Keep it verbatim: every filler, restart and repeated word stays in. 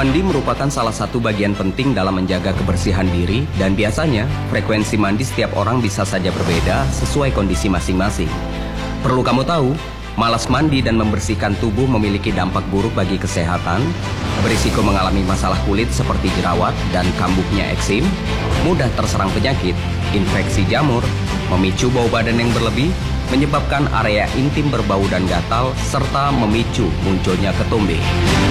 Mandi merupakan salah satu bagian penting dalam menjaga kebersihan diri dan biasanya frekuensi mandi setiap orang bisa saja berbeda sesuai kondisi masing-masing. Perlu kamu tahu, malas mandi dan membersihkan tubuh memiliki dampak buruk bagi kesehatan, berisiko mengalami masalah kulit seperti jerawat dan kambuknya eksim, mudah terserang penyakit, infeksi jamur, memicu bau badan yang berlebih, menyebabkan area intim berbau dan gatal, serta memicu munculnya ketumbe.